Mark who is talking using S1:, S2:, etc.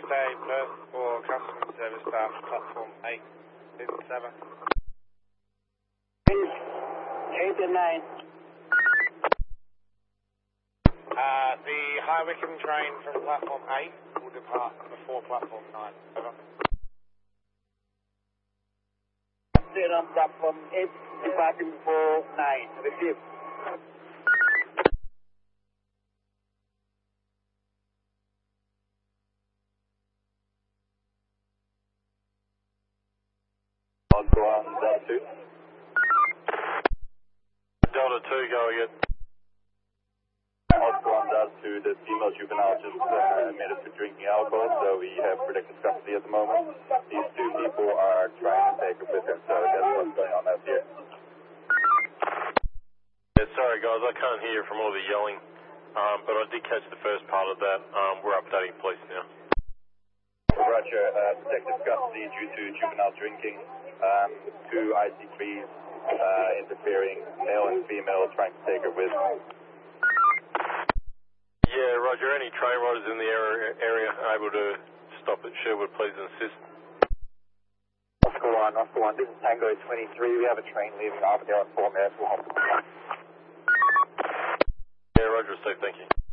S1: Day, Perth for customer service staff, platform 8, 7.
S2: 8 and 9.
S1: The High Wycombe train from platform 8 will depart before platform 9. Over.
S2: Train on platform 8, departing for 9. Received.
S3: Go on, Delta 2.
S4: Delta 2, go again.
S3: Also on Delta 2, the female juvenile just admitted to drinking alcohol, so we have protective custody at the moment. These two people are trying to take her with them, so that's what's going on out here.
S4: Yeah, sorry guys, I can't hear from all the yelling, but I did catch the first part of that. We're updating police now.
S3: Roger, protective custody due to juvenile drinking. Two IC3s interfering, male and female, trying to take her with.
S4: Yeah, Roger, any train riders in the area able to stop at Sherwood, please assist.
S2: Oscar 1, this is Tango 23. We have a train leaving Armadale in 4 minutes. We'll hold.
S4: Yeah, Roger, safe, thank you.